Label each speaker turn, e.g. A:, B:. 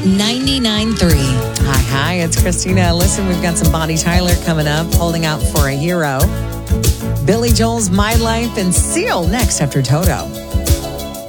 A: 99.3.
B: Hi, it's Christina. Listen, we've got some Bonnie Tyler coming up, holding out for a hero. Billy Joel's My Life and Seal next after Toto.